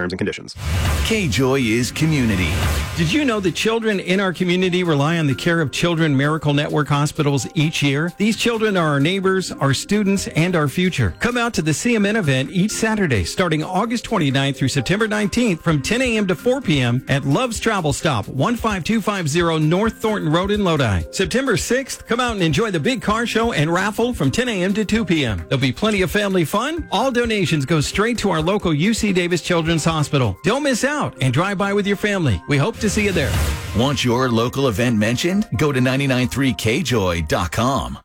terms and conditions. K-Joy is community. Did you know that children in our community rely on the care of Children Miracle Network hospitals each year? These children are our neighbors, our students, and our future. Come out to the CMN event each Saturday starting August 29th through September 19th from 10 a.m. to 4 p.m. at Love's Travel Stop, 15250 North Thornton Road in Lodi. September 6th, come out and enjoy the big car show and raffle from 10 a.m. to 2 p.m. There'll be plenty of family fun. All donations go straight to our local UC Davis Children's Hospital. Don't miss out and drive by with your family. We hope to see you there. Want your local event mentioned? Go to 993kjoy.com.